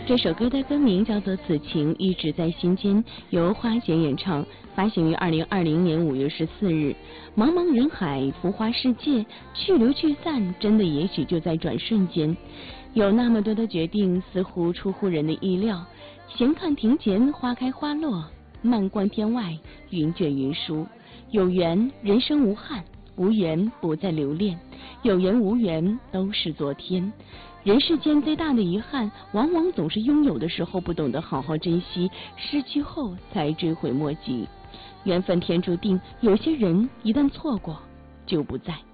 这首歌的歌名叫做《此情一直在心间》，由花姐演唱，发行于2020年5月14日。茫茫人海，浮华世界，去留去散，真的也许就在转瞬间。有那么多的决定，似乎出乎人的意料。闲看庭前花开花落，漫观天外云卷云舒。有缘人生无憾，无缘不再留恋。有缘无缘都是昨天。人世间最大的遗憾，往往总是拥有的时候不懂得好好珍惜，失去后才追悔莫及。缘分天注定，有些人一旦错过就不在。